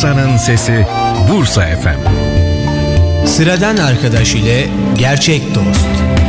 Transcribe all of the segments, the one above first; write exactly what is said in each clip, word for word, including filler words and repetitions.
Bursa'nın sesi Bursa F M. Sıradan arkadaş ile gerçek dost.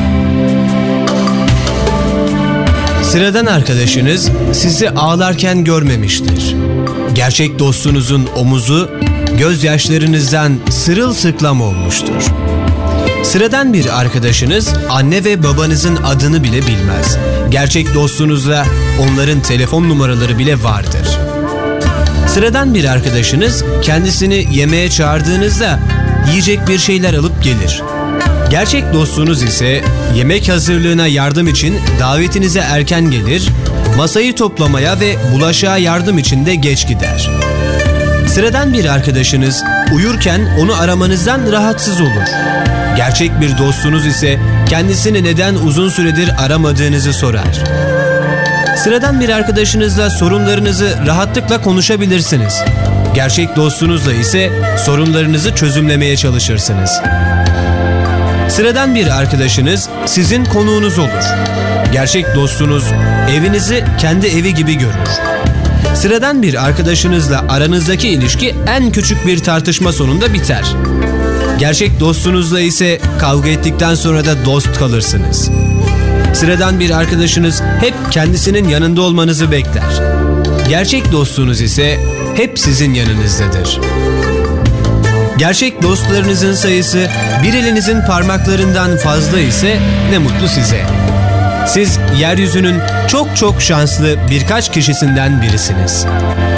Sıradan arkadaşınız sizi ağlarken görmemiştir. Gerçek dostunuzun omuzu gözyaşlarınızdan sırılsıklam olmuştur. Sıradan bir arkadaşınız anne ve babanızın adını bile bilmez. Gerçek dostunuzla onların telefon numaraları bile vardır. Sıradan bir arkadaşınız kendisini yemeğe çağırdığınızda yiyecek bir şeyler alıp gelir. Gerçek dostunuz ise yemek hazırlığına yardım için davetinize erken gelir, masayı toplamaya ve bulaşığa yardım için de geç gider. Sıradan bir arkadaşınız uyurken onu aramanızdan rahatsız olur. Gerçek bir dostunuz ise kendisini neden uzun süredir aramadığınızı sorar. Sıradan bir arkadaşınızla sorunlarınızı rahatlıkla konuşabilirsiniz. Gerçek dostunuzla ise sorunlarınızı çözümlemeye çalışırsınız. Sıradan bir arkadaşınız sizin konuğunuz olur. Gerçek dostunuz evinizi kendi evi gibi görür. Sıradan bir arkadaşınızla aranızdaki ilişki en küçük bir tartışma sonunda biter. Gerçek dostunuzla ise kavga ettikten sonra da dost kalırsınız. Sıradan bir arkadaşınız hep kendisinin yanında olmanızı bekler. Gerçek dostunuz ise hep sizin yanınızdadır. Gerçek dostlarınızın sayısı bir elinizin parmaklarından fazla ise ne mutlu size. Siz yeryüzünün çok çok şanslı birkaç kişisinden birisiniz.